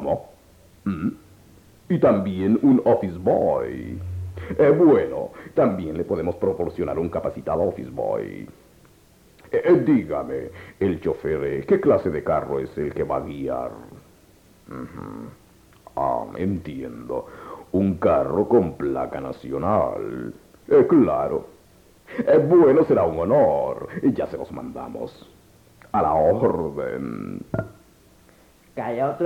¿Cómo? ¿Mm? Y también un office boy. Bueno, también le podemos proporcionar un capacitado office boy. Dígame, el chofer, ¿qué clase de carro es el que va a guiar? Ujú. Ah, entiendo. Un carro con placa nacional. Claro. Bueno, será un honor. Ya se los mandamos. A la orden. Que haya otro